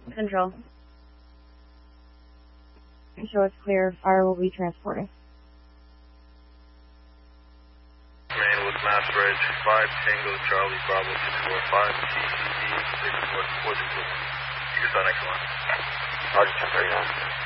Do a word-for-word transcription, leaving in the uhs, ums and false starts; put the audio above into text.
Control. Show it's clear. Fire will be transporting. Rainwood, Mass Bridge, five Tango Charlie Bravo six four five T C D six four four two. You can start next one. Roger, ten thirty-nine.